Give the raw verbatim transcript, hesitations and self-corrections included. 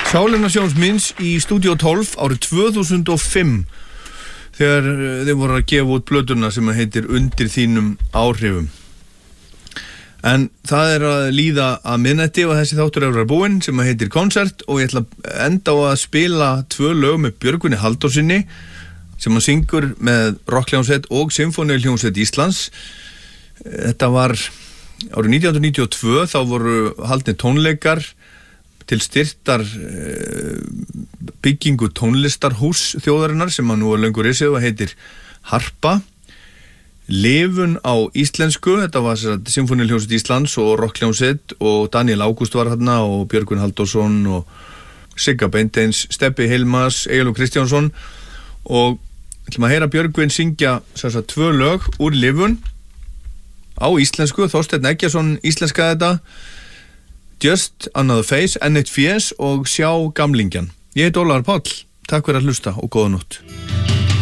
Sálarnasjóns minns í Stúdíó tólf árið tvö þúsund og fimm þegar þeir voru að gefa út plötuna sem heitir Undir þínum áhrifum. En það er að líða að miðnætti og þessi þáttur er að búinn sem heitir Konsert og ég ætla að enda á að spila tvö lög með Björgvini Halldórsinni sem hann syngur með rockhljómsveit og symfóníuhljómsveit Íslands. Þetta var árið nítján hundruð níutíu og tvö, þá voru haldnir tónleikar til styrktar byggingu tónlistarhús þjóðarinnar sem að nú er löngu risið og heitir Harpa. Lifun á íslensku, þetta var symfóníuhljómsveit Íslands og rockhljómsveit og Daniel Ágúst var þarna og Björgvin Halldórsson og Sigga Beinteins, Stebbi Hilmas, Egil Kristjánsson og ætlum að heyra Björgvin syngja þessa tvö lög úr Lifun á íslensku. Þorsteinn Eggjason íslenskaði þetta. Just Another Face, enn eitt fjés og Sjá gamlingjan. Ég heit Ólafur Páll, takk fyrir að hlusta og góða nótt.